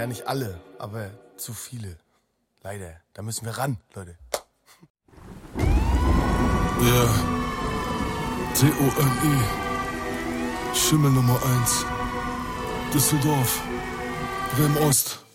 nicht alle, aber zu viele. Leider. Da müssen wir ran, Leute. Ja. TONI. Schimmel Nummer 1. Düsseldorf. Bremen Ost.